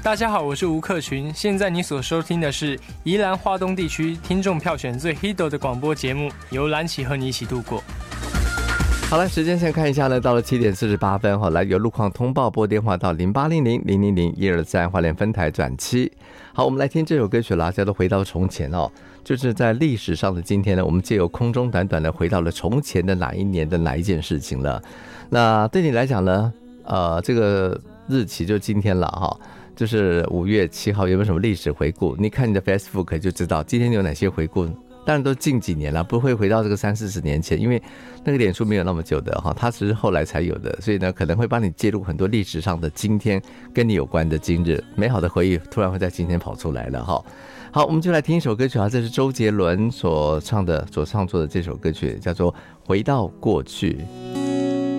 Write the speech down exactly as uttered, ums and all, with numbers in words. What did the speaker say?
大家好，我是吴克群。现在你所收听的是宜兰花东地区听众票选最 hit 的广播节目，由蓝旗和你一起度过。 好了，时间先看一下呢，到了七点四十八分哈，来由路况通报拨电话到零八零零零零零一二三花莲分台转七。好，我们来听这首歌曲啦，叫做《回到从前》哦，就是在历史上的今天呢，我们借由空中短短的回到了从前的哪一年的哪一件事情了。那对你来讲呢，呃，这个日期就今天了哈。就是五月七号，有没有什么历史回顾？你看你的 Facebook 就知道今天有哪些回顾。当然都近几年了，不会回到这个三四十年前，因为那个脸书没有那么久的哈，它只是后来才有的，所以呢，可能会帮你介入很多历史上的今天跟你有关的今日，美好的回忆突然会在今天跑出来了哈。好，我们就来听一首歌曲啊，这是周杰伦所唱的、所创作的这首歌曲，叫做《回到过去》。